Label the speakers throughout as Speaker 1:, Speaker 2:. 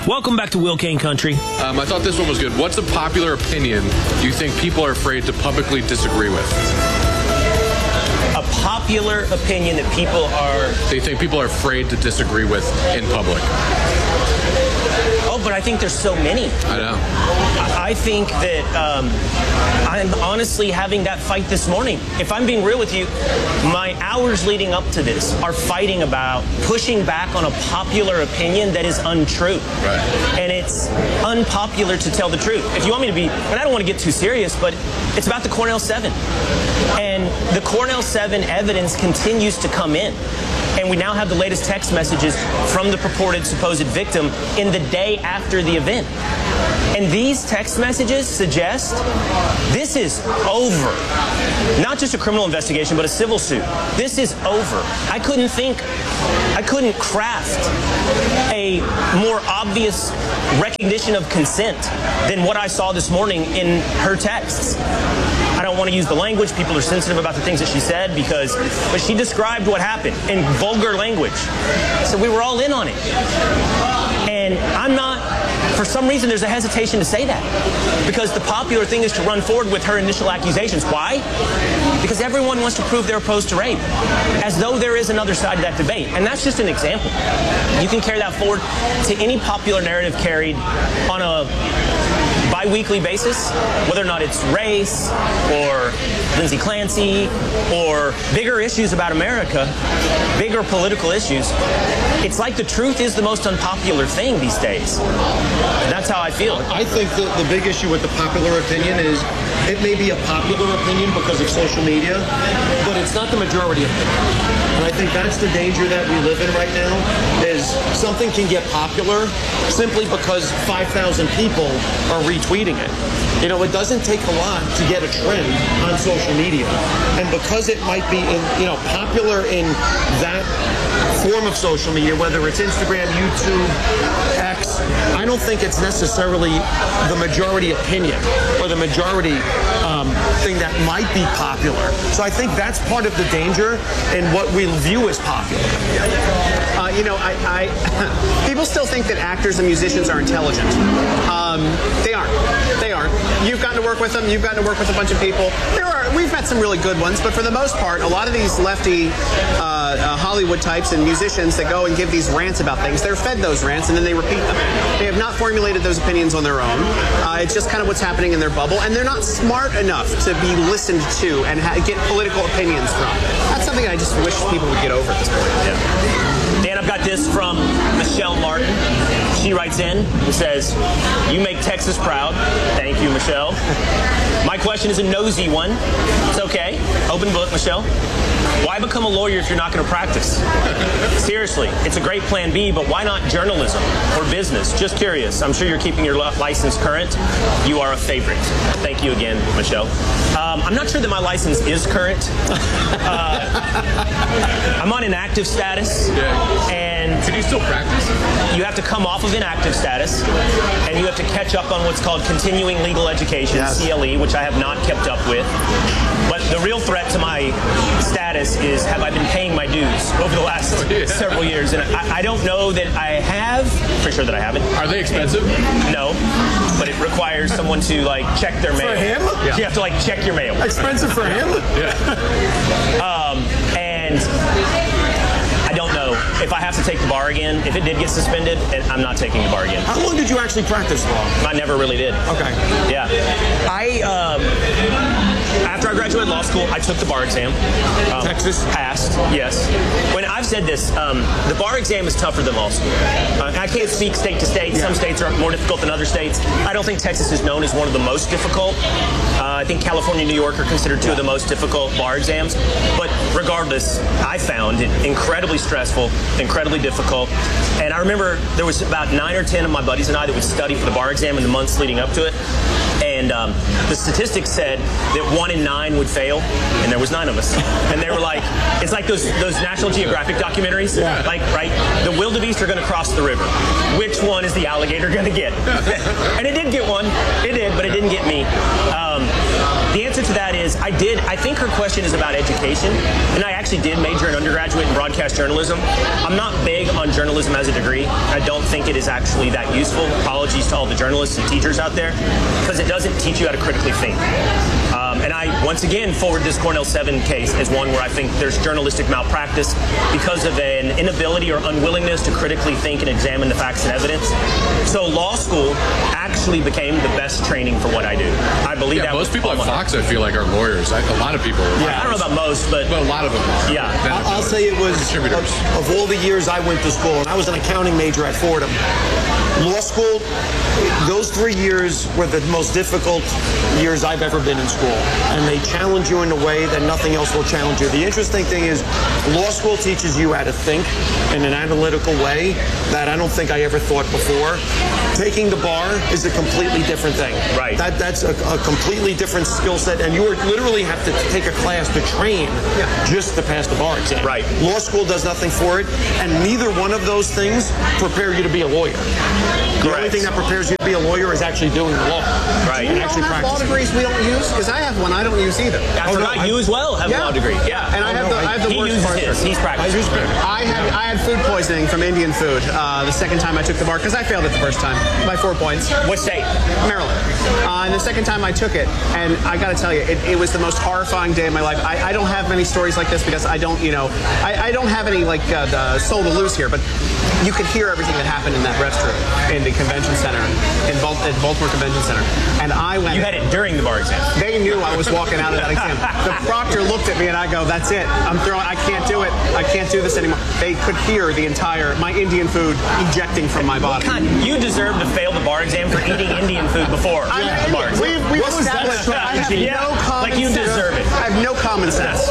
Speaker 1: Welcome back to Will Kane Country.
Speaker 2: I thought this one was good. What's a popular opinion you think people are afraid to publicly disagree with?
Speaker 1: A popular opinion that people are...
Speaker 2: They think people are afraid to disagree with in public.
Speaker 1: Oh, but I think there's so many.
Speaker 2: I know.
Speaker 1: I think that I'm honestly having that fight this morning. If I'm being real with you, my hours leading up to this are fighting about pushing back on a popular opinion that is untrue.
Speaker 2: Right.
Speaker 1: And it's unpopular to tell the truth. If you want me to be, and I don't want to get too serious, but it's about the Cornell 7. And the Cornell 7 evidence continues to come in. And we now have the latest text messages from the purported supposed victim in the day after the event. And these text messages suggest this is over. Not just a criminal investigation, but a civil suit. This is over. I couldn't craft a more obvious recognition of consent than what I saw this morning in her texts. I don't want to use the language. People are sensitive about the things that she said but she described what happened in vulgar language. So we were all in on it. And I'm not, for some reason, there's a hesitation to say that. Because the popular thing is to run forward with her initial accusations. Why? Because everyone wants to prove they're opposed to rape. As though there is another side to that debate. And that's just an example. You can carry that forward to any popular narrative carried on a bi-weekly basis, whether or not it's race or Lindsey Clancy or bigger issues about America, bigger political issues. It's like the truth is the most unpopular thing these days. That's how I feel.
Speaker 3: I think that the big issue with the popular opinion is it may be a popular opinion because of social media, but it's not the majority opinion. And I think that's the danger that we live in right now, is something can get popular simply because 5,000 people are retweeting it. You know, it doesn't take a lot to get a trend on social media. And because it might be popular in that form of social media, whether it's Instagram, YouTube, X, I don't think it's necessarily the majority opinion or the majority thing that might be popular. So I think that's part of the danger in what we view as popular.
Speaker 4: People still think that actors and musicians are intelligent. They aren't. They aren't. You've gotten to work with them. You've gotten to work with a bunch of people. We've met some really good ones, but for the most part, a lot of these lefty Hollywood types and musicians that go and give these rants about things, they're fed those rants and then they repeat them. They have not formulated those opinions on their own. It's just kind of what's happening in their bubble, and they're not smart enough to be listened to and get political opinions from. That's something I just wish people would get over at this point.
Speaker 1: Yeah. Dan, I've got this from Michelle Martin. She writes in and says, "You make Texas proud." Thank you, Michelle. My question is a nosy one. It's okay. Open book, Michelle. Why become a lawyer if you're not going to practice? Seriously, it's a great plan B, but why not journalism or business? Just curious. I'm sure you're keeping your license current. You are a favorite. Thank you again, Michelle. I'm not sure that my license is current. I'm on inactive status. And
Speaker 2: can you still practice?
Speaker 1: You have to come off of inactive status, and you have to catch up on what's called continuing legal education, CLE, which I have not kept up with. But the real threat to my status is, have I been paying my dues over the last several years? And I don't know that I have. Pretty sure that I haven't.
Speaker 2: Are they expensive?
Speaker 1: No, but it requires someone to check their mail.
Speaker 3: For him?
Speaker 1: Yeah. You have to check your mail.
Speaker 3: Expensive for him?
Speaker 1: And I don't know if I have to take the bar again. If it did get suspended, I'm not taking the bar again.
Speaker 3: How long did you actually practice law?
Speaker 1: I never really did.
Speaker 3: Okay.
Speaker 1: Yeah. After I graduated law school, I took the bar exam.
Speaker 3: Texas?
Speaker 1: Passed, yes. When I've said this, the bar exam is tougher than law school. I can't speak state to state. Some states are more difficult than other states. I don't think Texas is known as one of the most difficult. I think California and New York are considered two of the most difficult bar exams. But regardless, I found it incredibly stressful, incredibly difficult. And I remember there was about 9 or 10 of my buddies and I that would study for the bar exam in the months leading up to it. And the statistics said that 1 in 9 would fail, and there was 9 of us. And they were like, it's like those National Geographic documentaries.
Speaker 3: Yeah.
Speaker 1: Like, right, the wildebeest are going to cross the river. Which one is the alligator going to get? And it did get one. It did, but it didn't get me. The answer to that is I think her question is about education, and I actually did major in undergraduate in broadcast journalism. I'm not big on journalism as a degree. I don't think it is actually that useful. Apologies to all the journalists and teachers out there, because it doesn't teach you how to critically think. And I, once again, forward this Cornell 7 case as one where I think there's journalistic malpractice because of an inability or unwillingness to critically think and examine the facts and evidence. So law school actually became the best training for what I do. I believe that
Speaker 2: most people at Fox, I feel like, are lawyers. A lot of people are.
Speaker 1: I don't know about most, but
Speaker 2: a lot of them are.
Speaker 1: Yeah.
Speaker 3: I'll say it was,
Speaker 2: contributors.
Speaker 3: of all the years I went to school, and I was an accounting major at Fordham, law school, those 3 years were the most difficult years I've ever been in school. And they challenge you in a way that nothing else will challenge you. The interesting thing is law school teaches you how to think in an analytical way that I don't think I ever thought before. Taking the bar is a completely different thing.
Speaker 1: Right.
Speaker 3: That's a completely different skill set, and you literally have to take a class to train just to pass the bar exam.
Speaker 1: Right.
Speaker 3: Law school does nothing for it, and neither one of those things prepare you to be a lawyer. The only thing that prepares you to be a lawyer is actually doing the law.
Speaker 1: Right.
Speaker 3: And
Speaker 4: You
Speaker 3: actually
Speaker 4: don't have law
Speaker 3: practicing.
Speaker 4: degrees we don't use? Because I have one I don't use either.
Speaker 1: I forgot you as well have a law degree. Yeah.
Speaker 4: And I have the
Speaker 1: He
Speaker 4: worst
Speaker 1: uses
Speaker 4: part.
Speaker 1: his. He's practicing.
Speaker 4: I had food poisoning from Indian food the second time I took the bar, because I failed it the first time by 4 points.
Speaker 1: What state?
Speaker 4: Maryland. And the second time I took it, and I got to tell you, it was the most horrifying day of my life. I don't have many stories like this because I don't, I don't have any the soul to lose here, but you could hear everything that happened in that restroom in the convention center, in Baltimore Convention Center. And I went.
Speaker 1: You had it during the bar exam.
Speaker 4: They knew I was walking out of that exam. The proctor looked at me and I go, that's it. I can't do it. I can't do this anymore. They could hear my Indian food ejecting from my body.
Speaker 1: You deserve to fail the bar exam for eating Indian food before the bar exam.
Speaker 4: We've established I have no common
Speaker 1: like you
Speaker 4: sense.
Speaker 1: deserve it.
Speaker 4: I have no common sense.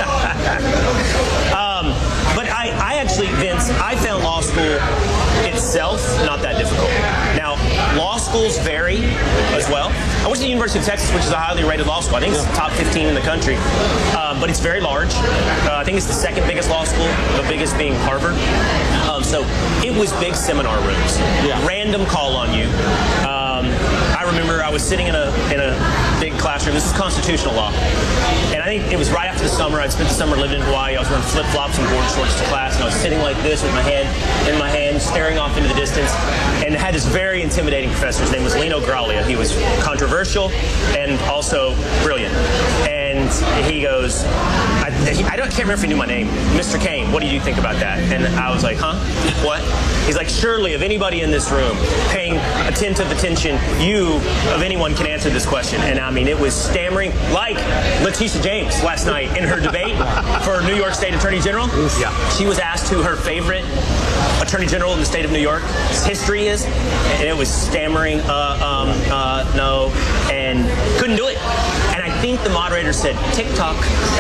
Speaker 1: But I actually, Vince, I found law school itself not that difficult. Now, law schools vary as well. I went to the University of Texas, which is a highly rated law school. I think it's top 15 in the country. But it's very large. I think it's the second biggest law school, the biggest being Harvard. So it was big seminar rooms. Random call on you. I remember I was sitting in a big classroom. This is constitutional law. And I think it was right after the summer. I'd spent the summer living in Hawaii. I was wearing flip-flops and board shorts to class, and I was sitting like this with my hand in my hand, staring off into the distance, and had this very intimidating professor. His name was Lino Graglia. He was controversial and also brilliant. And he goes, I can't remember if he knew my name. Mr. Kane, what do you think about that? And I was like, huh? What? He's like, surely of anybody in this room paying attentive attention, you of anyone can answer this question. And I mean, it was stammering like Letitia James last night in her debate for New York State Attorney General. Yeah. She was asked who her favorite Attorney General in the state of New York's history is, and it was stammering, no, and couldn't do it. And I think the moderator said, TikTok.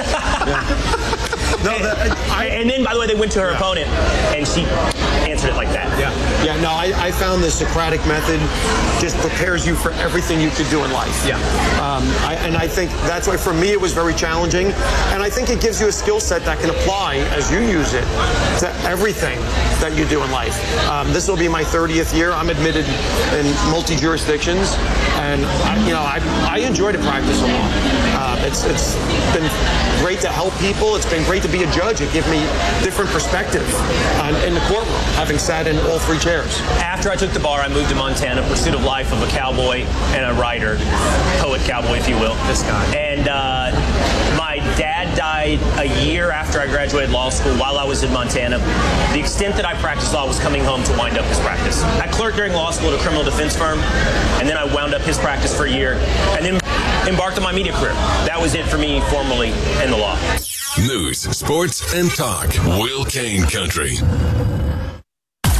Speaker 1: And then, by the way, they went to her opponent, and she answered it like that.
Speaker 3: I found the Socratic method just prepares you for everything you could do in life. And I think that's why, for me, it was very challenging. And I think it gives you a skill set that can apply, as you use it, to everything that you do in life. This will be my 30th year. I'm admitted in multi-jurisdictions, and I enjoy to practice a lot. It's been great to help people. It's been great to be a judge. It gave me different perspective in the courtroom, having sat in all 3 chairs.
Speaker 1: After I took the bar, I moved to Montana, pursuit of life of a cowboy and a writer, poet cowboy, if you will. This guy. And my dad died a year after I graduated law school while I was in Montana. The extent that I practiced law was coming home to wind up his practice. I clerked during law school at a criminal defense firm, and then I wound up his practice for a year, and then embarked on my media career. That was it for me formally in the law.
Speaker 5: News, sports, and talk. Will Kane Country.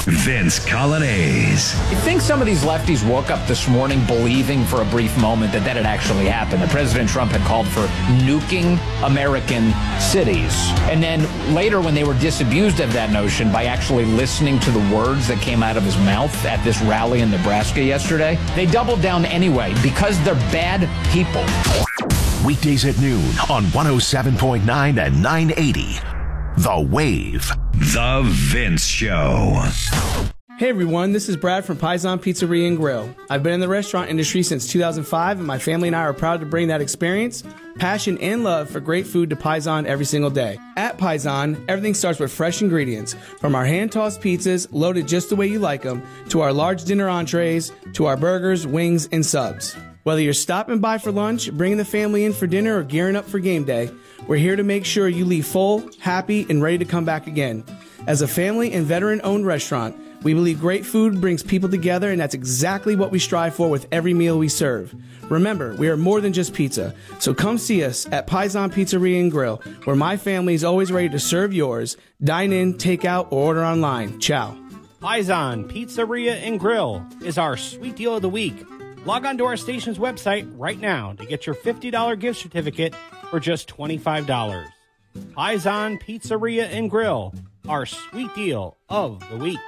Speaker 5: Vince Colonnese.
Speaker 6: I think some of these lefties woke up this morning believing for a brief moment that had actually happened, that President Trump had called for nuking American cities. And then later, when they were disabused of that notion by actually listening to the words that came out of his mouth at this rally in Nebraska yesterday, they doubled down anyway because they're bad people.
Speaker 5: Weekdays at noon on 107.9 and 980. The Wave. The Vince Show.
Speaker 7: Hey everyone, this is Brad from Paisan Pizzeria and Grill. I've been in the restaurant industry since 2005, and my family and I are proud to bring that experience, passion, and love for great food to Paisan every single day. At Paisan, everything starts with fresh ingredients, from our hand-tossed pizzas, loaded just the way you like them, to our large dinner entrees, to our burgers, wings, and subs. Whether you're stopping by for lunch, bringing the family in for dinner, or gearing up for game day, we're here to make sure you leave full, happy, and ready to come back again. As a family and veteran-owned restaurant, we believe great food brings people together, and that's exactly what we strive for with every meal we serve. Remember, we are more than just pizza, so come see us at Paisan Pizzeria and Grill, where my family is always ready to serve yours. Dine in, take out, or order online. Ciao.
Speaker 8: Paisan Pizzeria and Grill is our sweet deal of the week. Log on to our station's website right now to get your $50 gift certificate for just $25. Paisan Pizzeria and Grill, our sweet deal of the week.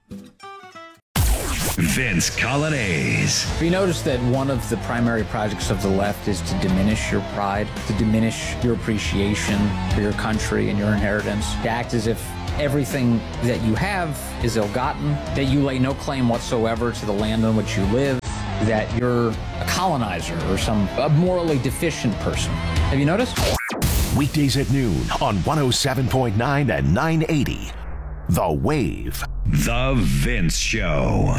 Speaker 5: Vince Colonnese.
Speaker 6: Have you noticed that one of the primary projects of the left is to diminish your pride, to diminish your appreciation for your country and your inheritance, to act as if everything that you have is ill-gotten, that you lay no claim whatsoever to the land on which you live, that you're a colonizer or a morally deficient person. Have you noticed?
Speaker 5: Weekdays at noon on 107.9 and 980. The Wave. The Vince Show.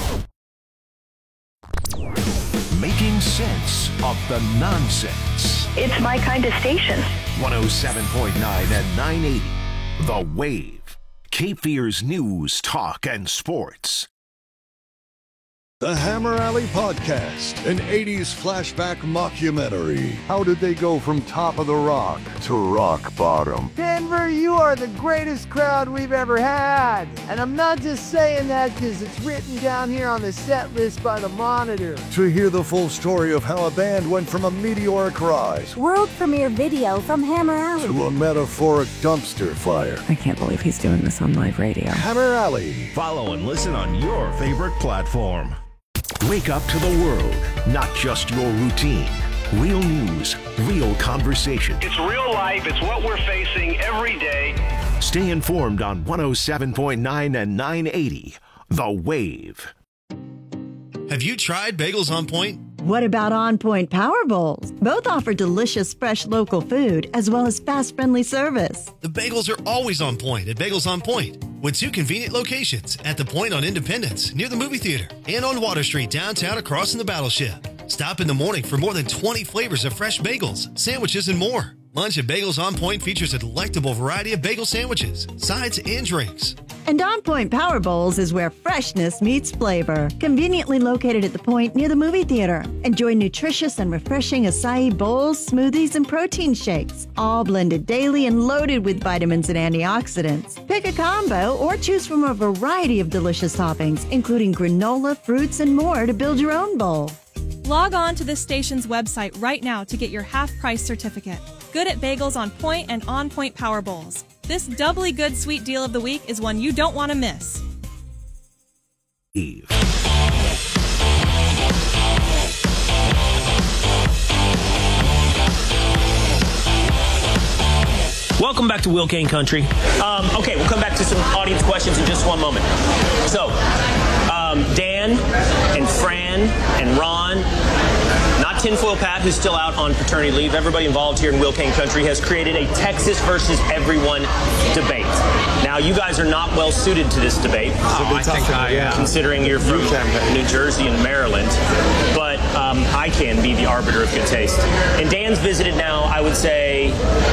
Speaker 5: Making sense of the nonsense.
Speaker 9: It's my kind of station.
Speaker 5: 107.9 and 980. The Wave. Cape Fear's news, talk, and sports.
Speaker 10: The Hammer Alley Podcast, an 80s flashback mockumentary. How did they go from top of the rock to rock bottom?
Speaker 11: Denver, you are the greatest crowd we've ever had. And I'm not just saying that because it's written down here on the set list by the Monitor.
Speaker 10: To hear the full story of how a band went from a meteoric rise,
Speaker 9: World premiere video from Hammer Alley,
Speaker 10: to a metaphoric dumpster fire.
Speaker 9: I can't believe he's doing this on live radio.
Speaker 10: Hammer Alley.
Speaker 5: Follow and listen on your favorite platform. Wake up to the world, not just your routine. Real news, real conversation.
Speaker 12: It's real life. It's what we're facing every day.
Speaker 5: Stay informed on 107.9 and 980. The Wave.
Speaker 13: Have you tried Bagels on Point?
Speaker 14: What about On Point Power Bowls? Both offer delicious, fresh local food as well as fast, friendly service.
Speaker 13: The bagels are always on point at Bagels on Point, with 2 convenient locations at The Point on Independence, near the movie theater, and on Water Street downtown across from the Battleship. Stop in the morning for more than 20 flavors of fresh bagels, sandwiches, and more. Lunch at Bagels on Point features a delectable variety of bagel sandwiches, sides, and drinks.
Speaker 14: And On Point Power Bowls is where freshness meets flavor. Conveniently located at The Point near the movie theater. Enjoy nutritious and refreshing acai bowls, smoothies, and protein shakes, all blended daily and loaded with vitamins and antioxidants. Pick a combo or choose from a variety of delicious toppings, including granola, fruits, and more to build your own bowl.
Speaker 15: Log on to this station's website right now to get your half-price certificate. Good at Bagels on Point and On Point Power Bowls. This doubly good sweet deal of the week is one you don't want to miss.
Speaker 5: Eve.
Speaker 1: Welcome back to Will Kane Country. Okay, we'll come back to some audience questions in just one moment. So, Dan and Fran and Ron, not Tinfoil Pat, who's still out on paternity leave, everybody involved here in Will Kane Country has created a Texas versus everyone debate. Now, you guys are not well suited to this debate. Considering you're from New Jersey and Maryland. But I can be the arbiter of good taste. And Dan's visited now, I would say,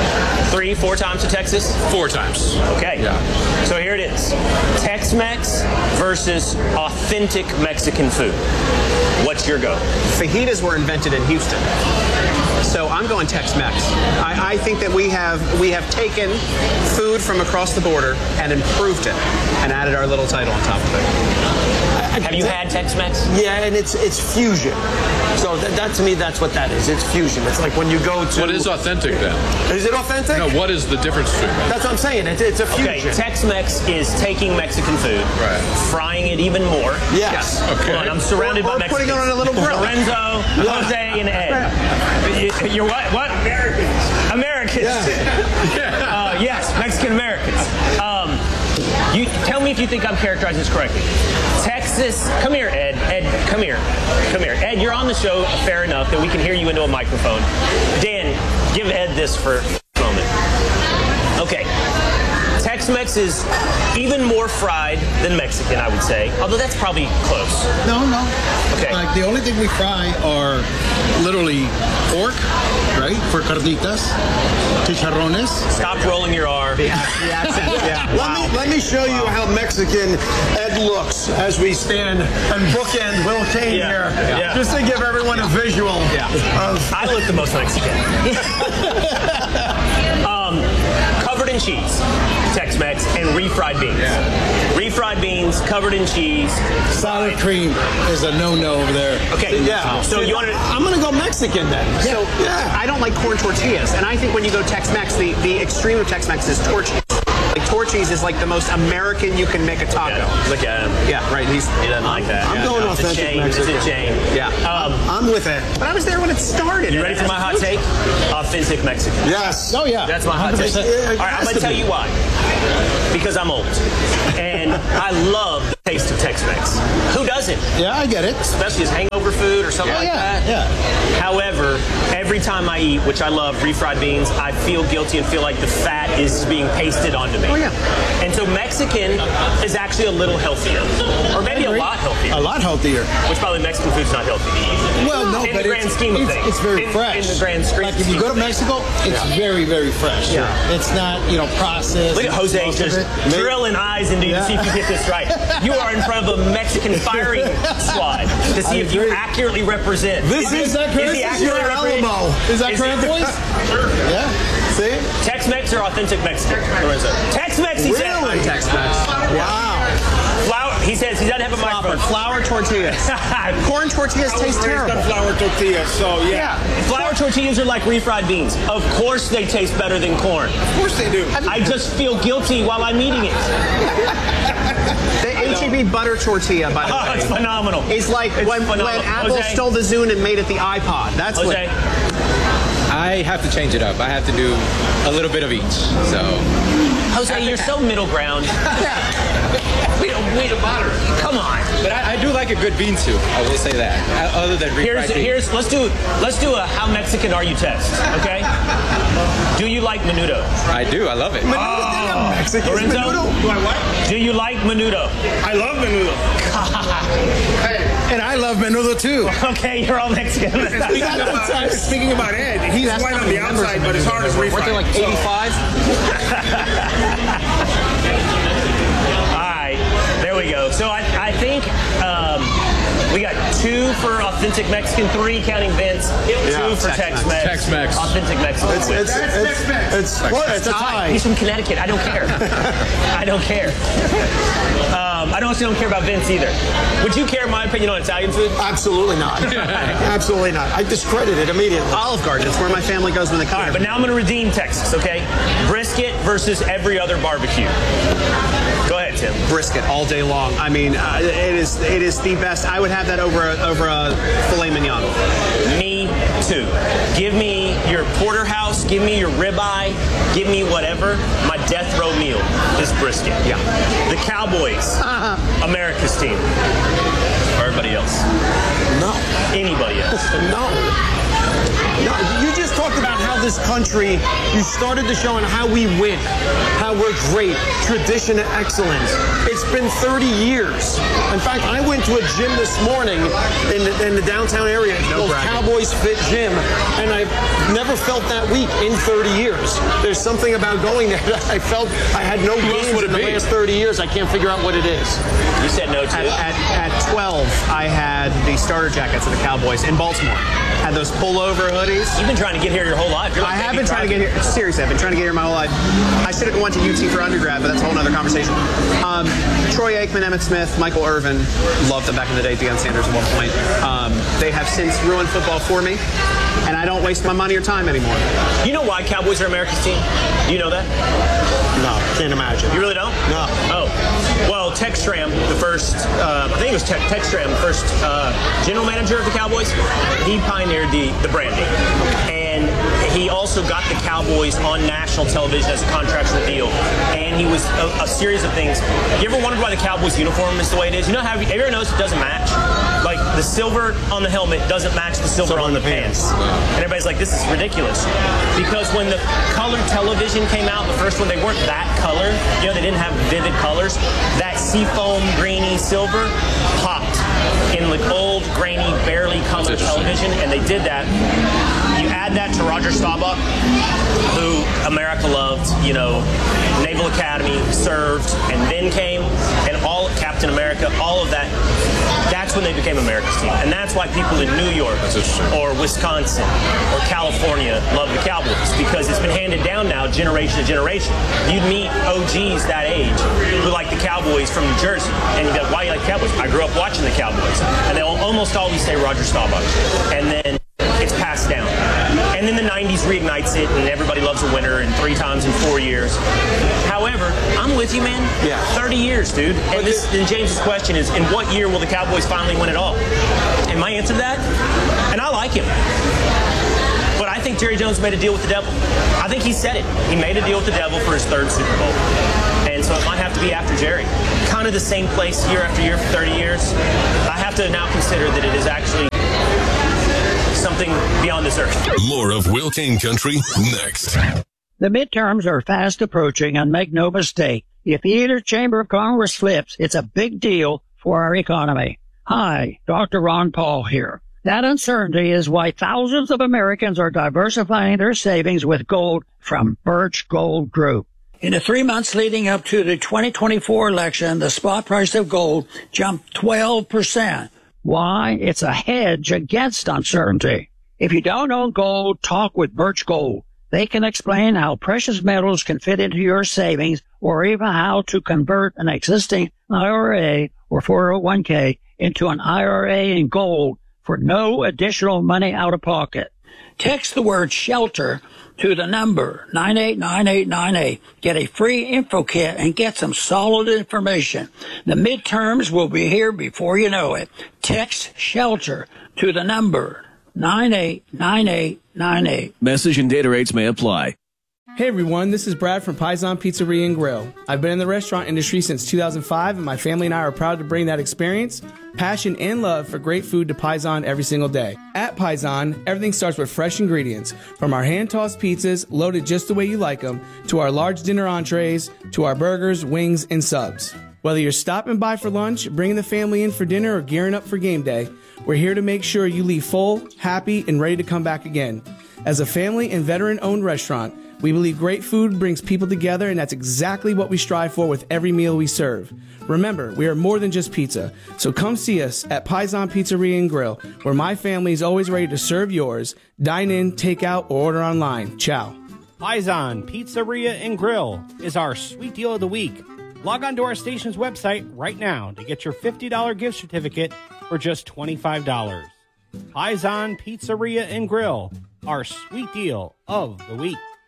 Speaker 1: 4 times to Texas?
Speaker 2: 4 times.
Speaker 1: Okay.
Speaker 2: Yeah.
Speaker 1: So here it is. Tex-Mex versus authentic Mexican food. What's your go?
Speaker 4: Fajitas were invented in Houston. So I'm going Tex-Mex. I think that we have taken food from across the border and improved it and added our little title on top of it.
Speaker 1: Have you had Tex-Mex?
Speaker 3: Yeah, and it's fusion. So that to me, that's what that is. It's fusion. It's like when you go to...
Speaker 2: What is authentic then?
Speaker 3: Is it authentic?
Speaker 2: No, what is the difference between that?
Speaker 3: That's what I'm saying. It's a fusion.
Speaker 1: Okay, Tex-Mex is taking Mexican food, frying it even more.
Speaker 3: Yes.
Speaker 2: Okay.
Speaker 1: Hold on, I'm surrounded by Mexicans.
Speaker 4: Putting it on a little grill.
Speaker 1: Lorenzo, Jose, and Ed. You're what? What? Americans.
Speaker 3: Yeah.
Speaker 1: Yes, Mexican Americans. You tell me if you think I'm characterizing this correctly. Texas, come here, Ed. Ed, come here. Come here. Ed, you're on the show fair enough that we can hear you into a microphone. Dan, give Ed this for a moment. Okay. Tex-Mex is even more fried than Mexican, I would say. Although that's probably close.
Speaker 16: No.
Speaker 1: Okay.
Speaker 16: Like the only thing we fry are literally pork, right? For carnitas, chicharrones.
Speaker 1: Stop rolling your R.
Speaker 3: Let me show you how Mexican Ed looks as we stand and bookend Will Kane here.
Speaker 1: Yeah.
Speaker 3: Just to give everyone a visual of...
Speaker 1: I look the most Mexican. Covered in cheese, Tex-Mex, and refried beans. Refried beans, covered in cheese.
Speaker 16: Sour cream is a no-no over there.
Speaker 1: Okay, So you want to...
Speaker 3: I'm going to go Mexican then.
Speaker 4: Yeah. So I don't like corn tortillas, and I think when you go Tex-Mex, the extreme of Tex-Mex is tortillas. Like tortillas is like the most American you can make a taco.
Speaker 1: Look at him.
Speaker 4: Yeah, right.
Speaker 1: He doesn't like that.
Speaker 3: I'm going authentic Mexican.
Speaker 1: It's a chain.
Speaker 4: Yeah.
Speaker 3: I'm with it.
Speaker 4: But I was there when it started.
Speaker 1: You ready for my hot take? Authentic Mexican.
Speaker 3: Yes.
Speaker 16: Oh, yeah.
Speaker 1: That's my hot take.
Speaker 16: 100%.
Speaker 1: All right, I'm going to tell you why. Because I'm old. And I love the taste of Tex-Mex. Who doesn't?
Speaker 16: Yeah, I get it.
Speaker 1: Especially as hangover food or something like that.
Speaker 16: Yeah.
Speaker 1: However, every time I eat, which I love, refried beans, I feel guilty and feel like the fat is being pasted onto me.
Speaker 4: Oh, yeah.
Speaker 1: And so Mexican is actually a little healthier. Or maybe a lot healthier.
Speaker 16: A lot healthier.
Speaker 1: Which probably Mexican food's not healthy.
Speaker 16: Well, no,
Speaker 1: in
Speaker 16: but
Speaker 1: the grand scheme of things.
Speaker 16: it's very fresh.
Speaker 1: In the grand scheme.
Speaker 16: Like if you go to Mexico, it's very, very fresh.
Speaker 1: Yeah.
Speaker 16: It's not, processed.
Speaker 1: Look at Jose just drilling eyes into you to see if you get this right. You are in front of a Mexican firing squad to see if you accurately represent.
Speaker 16: Is that correct?
Speaker 1: Is your
Speaker 16: Alamo. Is that correct, boys?
Speaker 1: Sure.
Speaker 16: Yeah. See?
Speaker 1: Tex-Mex or authentic Mexican? Tex-Mex, he said.
Speaker 4: Really? Tex-Mex.
Speaker 3: Wow.
Speaker 1: Flour, he says he doesn't have a microphone.
Speaker 4: Flour tortillas. Corn tortillas taste terrible.
Speaker 16: Flour tortillas, so yeah.
Speaker 1: Flour tortillas are like refried beans. Of course they taste better than corn.
Speaker 16: Of course they do.
Speaker 1: I just feel guilty while I'm eating it.
Speaker 4: The H-E-B butter tortilla, by the way.
Speaker 1: Oh, it's phenomenal.
Speaker 4: It's like when Apple
Speaker 1: Jose?
Speaker 4: stole the Zune and made it the iPod. That's what...
Speaker 1: Jose?
Speaker 17: I have to change it up. I have to do a little bit of each. So,
Speaker 1: Jose, you're so middle ground. We don't bother. Come on.
Speaker 17: but I do like a good bean soup. I will say that. Other than refried beans.
Speaker 1: Let's do a how Mexican are you test. Okay. Do you like menudo?
Speaker 17: I do. I love it.
Speaker 3: Mexican
Speaker 1: Lorenzo?
Speaker 3: menudo? Do I what?
Speaker 1: Do you like menudo?
Speaker 16: I love menudo. And I love menudo too.
Speaker 1: Okay, you're all Mexican.
Speaker 16: Speaking about Ed, he's white on the outside, but his heart is refried.
Speaker 4: Weren't they like 85?
Speaker 1: All right, there we go. So I think we got 2 for authentic Mexican, 3 counting Vince, 2 for Tex-Mex.
Speaker 2: Tex-Mex.
Speaker 1: Authentic Mexican.
Speaker 3: It's a tie.
Speaker 1: He's from Connecticut. I don't care. I don't care. I also don't care about Vince either. Would you care, in my opinion, on Italian food?
Speaker 3: Absolutely not. Absolutely not. I discredit it immediately.
Speaker 4: Olive Garden. It's where my family goes when they come.
Speaker 1: All right, but now I'm going to redeem Texas, okay? Brisket versus every other barbecue. Go ahead, Tim.
Speaker 4: Brisket all day long. I mean, it is the best. I would have that over a filet mignon.
Speaker 1: Me too. Give me your porterhouse. Give me your ribeye. Give me whatever. My death row meal is brisket.
Speaker 4: Yeah.
Speaker 1: The Cowboys, America's team. Or everybody else.
Speaker 3: No.
Speaker 1: Anybody else.
Speaker 3: No. No, you just talked about how this country, you started the show on how we win, how we're great, tradition of excellence. It's been 30 years. In fact, I went to a gym this morning in the downtown area. It's called Cowboys Fit Gym, and I've never felt that weak in 30 years. There's something about going there that I felt I had no gains in the last 30 years. I can't figure out what it is.
Speaker 1: You said no to it.
Speaker 4: At 12, I had the starter jackets of the Cowboys in Baltimore. Had those pullover hoodies.
Speaker 1: You've been trying to get here your whole life.
Speaker 4: I have been trying to get here. Seriously, I've been trying to get here my whole life. I should have went to UT for undergrad, but that's a whole other conversation. Troy Aikman, Emmitt Smith, Michael Irvin, loved them back in the day. Deion Sanders at one point. They have since ruined football for me, and I don't waste my money or time anymore.
Speaker 1: You know why Cowboys are America's team? Do you know that?
Speaker 3: No, can't imagine.
Speaker 1: You really don't?
Speaker 3: No.
Speaker 1: Oh. Well, Tex Schramm, the first, I think it was Tex Schramm, the first general manager of the Cowboys, he pioneered the branding. And he also got the Cowboys on national television as a contractual deal. And he was a series of things. You ever wondered why the Cowboys uniform is the way it is? You know how everyone knows it doesn't match? Like the silver on the helmet doesn't match the silver on the pants. And everybody's like, this is ridiculous. Because when the color television came out, the first one, they weren't that color. You know, they didn't have vivid colors. That seafoam, greeny silver popped in like old, grainy, barely colored television. And they did that. You add that to Roger Staubach, who America loved, you know, Naval Academy, served, and then came, and all Captain America, all of that. That's when they became America's team. And that's why people in New York or Wisconsin or California love the Cowboys, because it's been handed down now generation to generation. You'd meet OGs that age who like the Cowboys from New Jersey, and you'd be like, why do you like the Cowboys? I grew up watching the Cowboys. And they'll almost always say Roger Staubach. And then it's passed down. And then the 90s reignites it, and everybody loves a winner, and 3 times in 4 years. However, I'm with you, man. Yeah. 30 years, dude. And James's question is, in what year will the Cowboys finally win it all? And my answer to that, and I like him, but I think Jerry Jones made a deal with the devil. I think he said it. He made a deal with the devil for his 3rd Super Bowl. And so it might have to be after Jerry. Kind of the same place year after year for 30 years. I have to now consider that it is actually something beyond this earth.
Speaker 18: More of Will King Country next.
Speaker 19: The midterms are fast approaching, and make no mistake, if either chamber of Congress flips, it's a big deal for our economy. Hi, Dr. Ron Paul here. That uncertainty is why thousands of Americans are diversifying their savings with gold from Birch Gold Group. In the 3 months leading up to the 2024 election, the spot price of gold jumped 12%. Why? It's a hedge against uncertainty. If you don't own gold, talk with Birch Gold. They can explain how precious metals can fit into your savings, or even how to convert an existing IRA or 401k into an IRA in gold for no additional money out of pocket. Text the word SHELTER to the number 989898. Get a free info kit and get some solid information. The midterms will be here before you know it. Text SHELTER to the number 989898.
Speaker 20: Message and data rates may apply.
Speaker 7: Hey everyone, this is Brad from Paisan Pizzeria and Grill. I've been in the restaurant industry since 2005, and my family and I are proud to bring that experience, passion, and love for great food to Paisan every single day. At Paisan, everything starts with fresh ingredients, from our hand-tossed pizzas, loaded just the way you like them, to our large dinner entrees, to our burgers, wings, and subs. Whether you're stopping by for lunch, bringing the family in for dinner, or gearing up for game day, we're here to make sure you leave full, happy, and ready to come back again. As a family and veteran-owned restaurant, we believe great food brings people together, and that's exactly what we strive for with every meal we serve. Remember, we are more than just pizza, so come see us at Paisan Pizzeria and Grill, where my family is always ready to serve yours. Dine in, take out, or order online. Ciao.
Speaker 8: Paisan Pizzeria and Grill is our sweet deal of the week. Log on to our station's website right now to get your $50 gift certificate for just $25. Paisan Pizzeria and Grill, our sweet deal of the week.